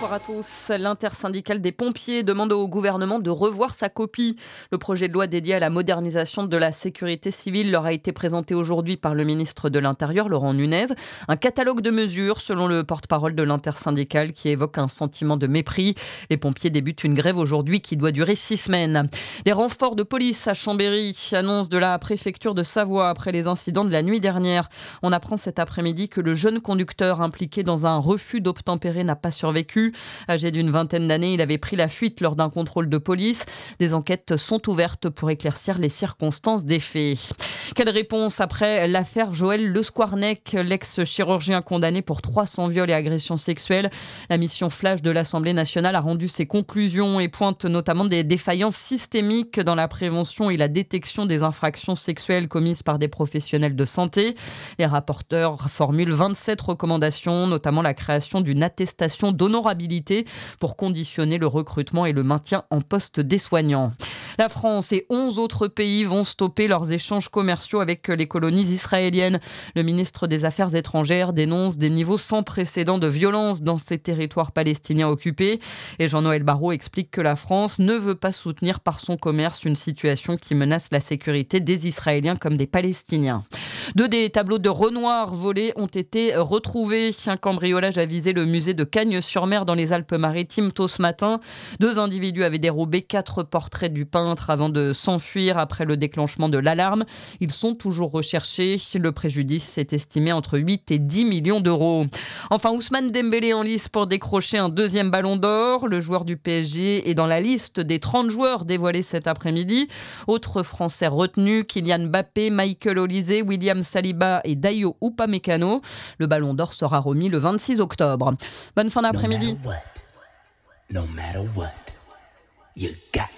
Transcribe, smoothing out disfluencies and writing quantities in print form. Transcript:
Bonsoir à tous. L'intersyndicale des pompiers demande au gouvernement de revoir sa copie. Le projet de loi dédié à la modernisation de la sécurité civile leur a été présenté aujourd'hui par le ministre de l'Intérieur, Laurent Nunez. Un catalogue de mesures, selon le porte-parole de l'intersyndicale, qui évoque un sentiment de mépris. Les pompiers débutent une grève aujourd'hui qui doit durer 6 semaines. Des renforts de police à Chambéry, annonce de la préfecture de Savoie après les incidents de la nuit dernière. On apprend cet après-midi que le jeune conducteur impliqué dans un refus d'obtempérer n'a pas survécu. Âgé d'une vingtaine d'années, il avait pris la fuite lors d'un contrôle de police. Des enquêtes sont ouvertes pour éclaircir les circonstances des faits. Quelle réponse après l'affaire Joël Le Squarnec, l'ex-chirurgien condamné pour 300 viols et agressions sexuelles. La mission flash de l'Assemblée nationale a rendu ses conclusions et pointe notamment des défaillances systémiques dans la prévention et la détection des infractions sexuelles commises par des professionnels de santé. Les rapporteurs formulent 27 recommandations, notamment la création d'une attestation d'honorabilité pour conditionner le recrutement et le maintien en poste des soignants. La France et 11 autres pays vont stopper leurs échanges commerciaux avec les colonies israéliennes. Le ministre des Affaires étrangères dénonce des niveaux sans précédent de violence dans ces territoires palestiniens occupés. Et Jean-Noël Barrot explique que la France ne veut pas soutenir par son commerce une situation qui menace la sécurité des Israéliens comme des Palestiniens. Deux des tableaux de Renoir volés ont été retrouvés. Un cambriolage a visé le musée de Cagnes-sur-Mer dans les Alpes-Maritimes tôt ce matin. 2 individus avaient dérobé 4 portraits du peintre avant de s'enfuir après le déclenchement de l'alarme. Ils sont toujours recherchés. Le préjudice est estimé entre 8 et 10 millions d'euros. Enfin, Ousmane Dembélé en lice pour décrocher un 2e ballon d'or. Le joueur du PSG est dans la liste des 30 joueurs dévoilés cet après-midi. Autres Français retenus, Kylian Mbappé, Michael Olise, William Saliba et Dayo Upamecano. Le ballon d'or sera remis le 26 octobre. Bonne fin d'après-midi. No matter what, you got